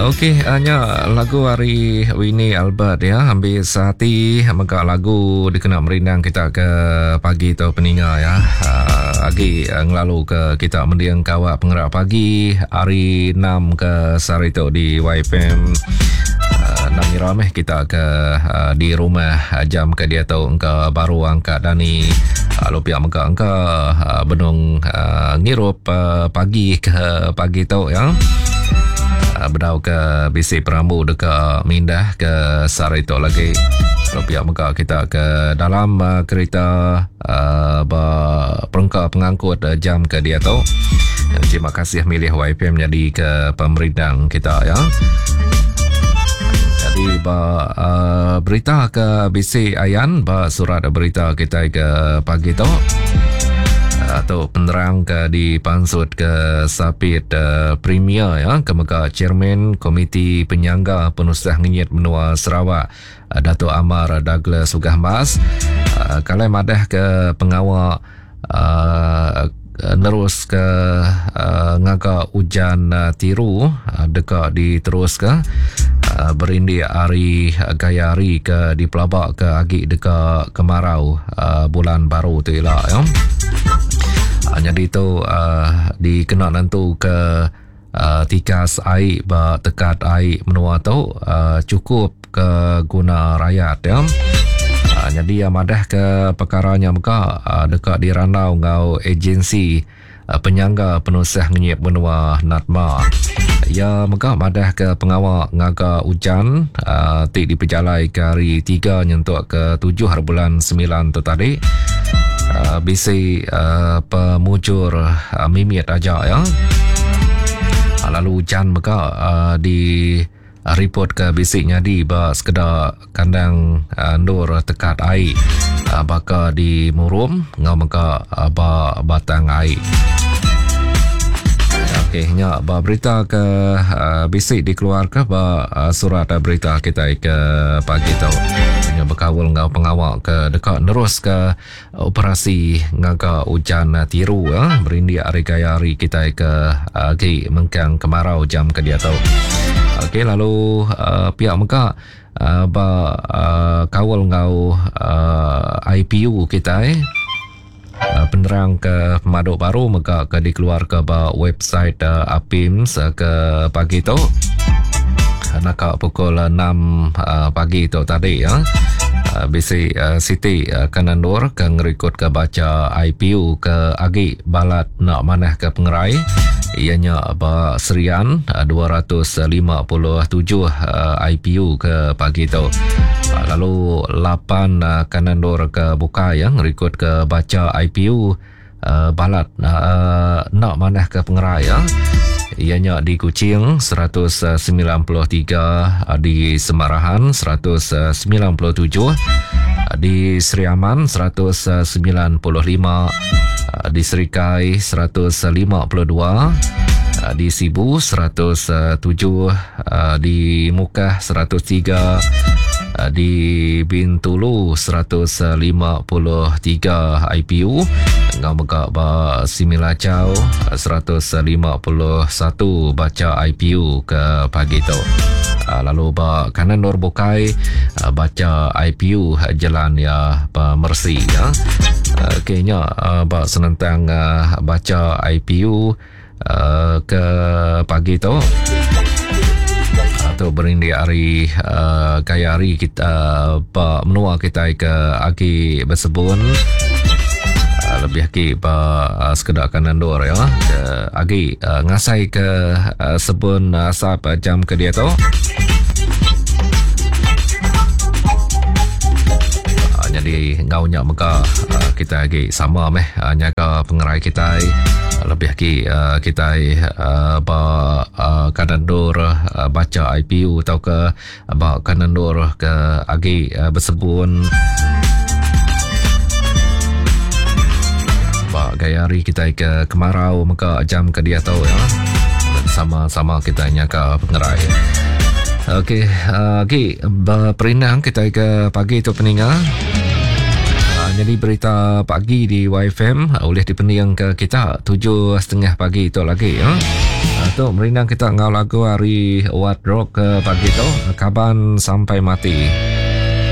Okey, hanya lagu hari Winnie Albert ya, ambil sehati maka lagu dikenal merindang kita ke pagi tu peninga ya. Lagi ngelalu ke kita mendiang kawak penggerak pagi hari 6 ke Sarito di YFM. Nami ramai kita ke di rumah jam ke dia tahu engka baru angkat Dani lupiak maka engka benung ngirup pagi ke pagi tahu ya. Berdau ke bisi perambu dekat Mindah ke Sarito lagi. Pihak maka kita ke dalam kereta perengka pengangkut jam ke dia tu. Terima kasih milih YPM jadi ke pemerintah kita ya. Jadi berita ke bisi Ayan surat berita kita ke pagi tu. Atau penerang ke di pansut ke Sapit Premier ya ke maka Chairman Komiti Penyangga Penusah Ngenyit Menua Sarawak Dato' Amar Douglas Sugahmas kalau madah ke pengawal nerus ke ngaga hujan tiru dekat diterus ke berindi hari gaya hari ke di pelabak ke agi dekat kemarau bulan baru tu ialah ya. Jadi tu dikena nantu ke tikas air tekat air menua tu cukup ke guna rakyat ya. Jadi madah ke perkaranya muka dekat di Ranau ngau agensi penyangga penusah ngenyip benua Natma. Ya muka madah ke pengawal ngaga hujan tik diperjalai ke hari 3 nyentuk ke 7 hari bulan 9 tu tadi. Bisi pemujur mimit aja ya. Lalu hujan maka di report ke bisiknya di sekedar kandang nur tekat air baka di murum ngau maka batang air. Okey, nya berita ke bisik dikeluarkan surat berita kita ke pagi tu. Nya berkawal ngau pengawal ke dekat nerus ke operasi ngaga hujan tiru ya, berindi hari gaya hari kita ke mengkang kemarau jam ke dia tu. Okey, lalu pihak mereka kawal ngau IPU kita penerang ke pemaduk baru maka ke dikeluar ke website APIMS ke pagi tu nak pukul 6 pagi tu tadi ya. Bisi Siti Kanandur ke ngerikut ke baca IPU ke agi balat nak manah ke pengerai ianya serian 257 IPU ke pagi tu. Lalu 8 Kanandur ke buka yang ngerikut ke baca IPU balat nak manah ke pengerai ya. Ianya di Kuching 193, di Semarahan 197, di Seriaman 195, di Serikai 152, di Sibu 107, di Mukah 103, di Bintulu 153 IPU, Ngambeka Similacau 151 baca IPU ke pagi tu. Lalu kanan Nur Bukai baca IPU jalan ya Mercy ya. Kayaknya senentang baca IPU ke pagi tu. Atau berindi hari gaya hari kita menua kita ke agi bersebun lebih lagi sekedar kanan dor ya agi ngasai ke sebun asap jam ke dia tu jadi ngaunya maka kita lagi sama nyaga pengerai kita lebih lagi kita kanan dor baca IPU atau ke kanan dor ke agi bersebun gaya hari kita ke kemarau maka jam ke dia tahu ya sama-sama kita nyaka pengerai. Okey, perinang kita ke pagi tu peninga. Jadi berita pagi di YFM boleh dipening ke kita 7.30 pagi itu lagi ya. tu merinang kita ngau lagu hari wardrobe ke pagi tu. Kaban sampai mati.